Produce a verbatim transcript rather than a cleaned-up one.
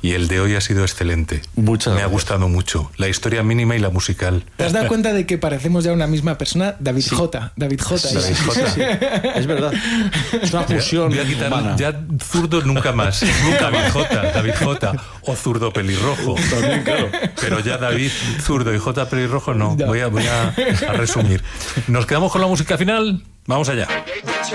y el de hoy ha sido excelente. Muchas Me gracias. ha gustado mucho. La historia mínima y la musical. ¿Te has dado cuenta de que parecemos ya una misma persona? David Sí. J. David J. Sí, David sí, J. sí, sí. Es verdad. Es una fusión Voy a quitar humana. ya zurdo nunca más. Nunca David J. David J. O zurdo pelirrojo. También, claro. Pero ya David zurdo y J pelirrojo no. No. Voy a, voy a, a resumir. Nos quedamos con la música final. Vamos allá.